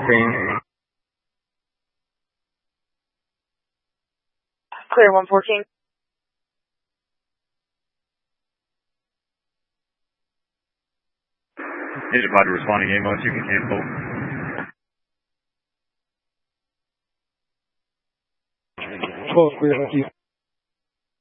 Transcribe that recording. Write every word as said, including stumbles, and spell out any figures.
fourteen. Clear one fourteen. Agent Roger responding, ambulance, you can cancel. twelve clear, thank you.